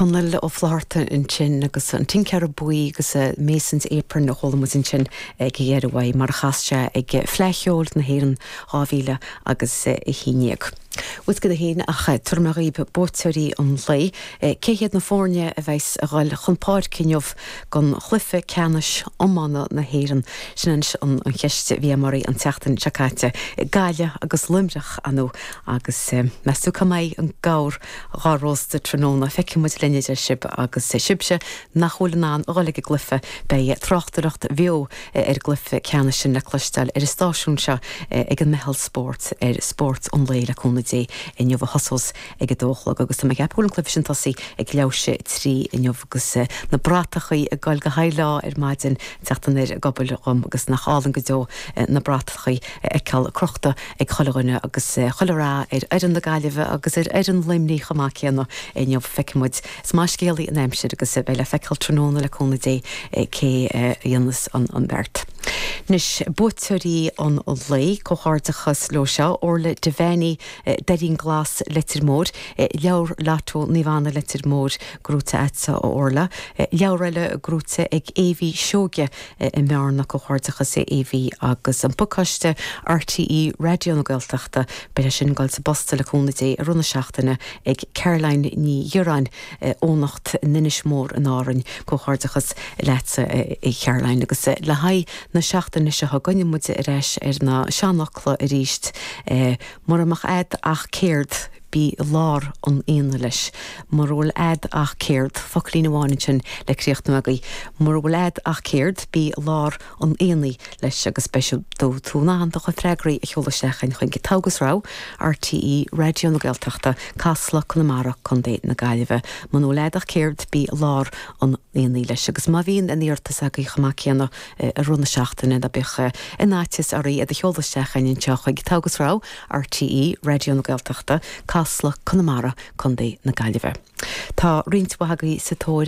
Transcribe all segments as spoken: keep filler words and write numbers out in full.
Conal ó Florta in sin agus an tincear buí agus a Mason's Apron na hólamas in sin ag dhéarhhaid mar chaiste ag fleicheol na héan áhíle agus i híineag. Wys gyda hyn ach turmarib bótarí an lei, céhéad na fórne a bheits a gáil chumpáid cinneomh gan chluife ceannis ommána na héan sin an cheiste bhí marí an teachtain seacáte gáile agus limreach anú agus meú camaid an gáir gárós de tróna feicemuid lineidir sib agus sibse nach cholanán áige gluife be trochtaracht bheo ar gluife ceannis sin na clustal ar stáisiún se ag an mehel sport ar sport an léile chuna dé in jobh hasos ag a dóchlag agus tá ag epólan clufisin tasí ag leise trí in jobh agus na bratachaí a gáil go hailá ar maidin teachtan ar gobal rom agus nach álan go dó na bratachaí ag ceall crochta ag cholarine agus cholará ar ar an na gaiileh agus ar ar an limní chamácéanna in jobh feicimid s má scéalaí an aimsir agus beile feiceil tróna le cóna dé cé dhéanas an bert. Nis bútarí an lei cóthardachas lo seo orla de bhéni derín glas litir mór, leabhar látó níomhánna litir mór grúta etsa ó orla, leabhar grúta ag éhí seoge i mearna cóthardachas é éhí agus an bucaiste R T E radio na Gaeltachta beile sin gáil sa bosta le cóna dé a runna seachtainna ag Caroline ní Diorain ónacht ninis mór an árainn cóthardachas leitsa i Caroline agus le haid na seachtainna se ha gonne muide a reis ar na seanachla a ríist mar amach ed ach céird bí lár an éana leis. Mar bhfuil ed ach céird folín amháin sin le críocht na magaí. Mar bhfuil ed ach céird bí lár an éanaí leis agus speisial dó túna an do chu freigraí a cheolaisteach chuin go tágus rá R T E radio na Gaeltachta Casla Conamara chun dé na gaiileh. Man bhfuil ed ach céird bí lár an éanaí leis agus má bhíon in íortas a go chamácéanna a runna seachtainna a bich in áitis arí a cheolaisteach in teach go tágus rá R T E radio na Gaeltachta Casla Conamara chun dé na gaiileh. Tá riint bahagaí sa tóir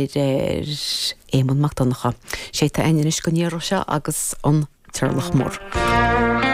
ar éman Macdonacha. Sé tá aine is go níor se agus an Turlach mór.